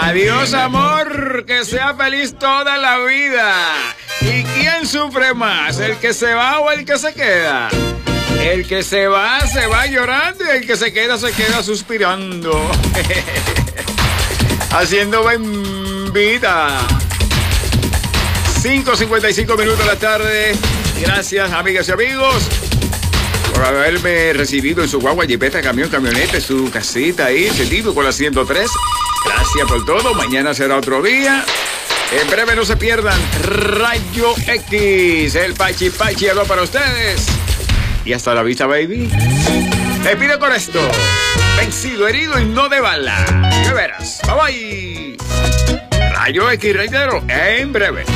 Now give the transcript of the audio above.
Adiós, amor, que sea feliz toda la vida. ¿Y quién sufre más, el que se va o el que se queda? El que se va llorando y el que se queda suspirando. Haciendo vida. 5:55 minutos de la tarde. Gracias, amigas y amigos, por haberme recibido en su guagua, jipeta, camión, camioneta, su casita ahí, sentido con la 103. Gracias por todo. Mañana será otro día. En breve no se pierdan Rayo X. El Pachi habló para ustedes. Y hasta la vista, baby. Les pido con esto. Vencido, herido y no de bala. ¿Qué verás? Bye bye. Rayo X, reitero, en breve.